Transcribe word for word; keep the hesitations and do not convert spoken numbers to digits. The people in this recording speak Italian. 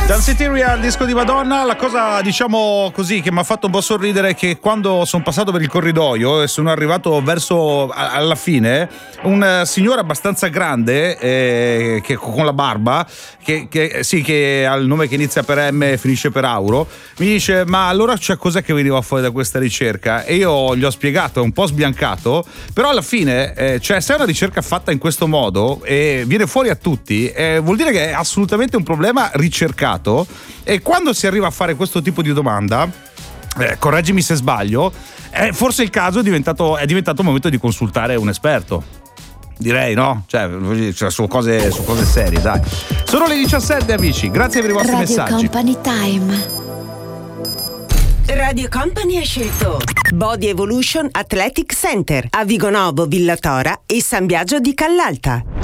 Danceteria, il disco di Madonna. La cosa, diciamo così, che mi ha fatto un po' sorridere è che quando sono passato per il corridoio e sono arrivato verso alla fine, un signore abbastanza grande eh, che, con la barba che, che sì, che ha il nome che inizia per M e finisce per Auro, mi dice: ma allora c'è cos'è che veniva fuori da questa ricerca? E io gli ho spiegato, è un po' sbiancato, però alla fine eh, cioè, se è una ricerca fatta in questo modo e viene fuori a tutti, eh, vuol dire che è assolutamente un problema ricercato. E quando si arriva a fare questo tipo di domanda, eh, correggimi se sbaglio, eh, forse il caso è diventato, è diventato il momento di consultare un esperto. Direi, no? Cioè, cioè su cose, su cose serie, dai. Sono le diciassette, amici. Grazie per i vostri Radio messaggi. Company Time. Radio Company ha scelto Body Evolution Athletic Center a Vigonovo, Villatora e San Biagio di Callalta.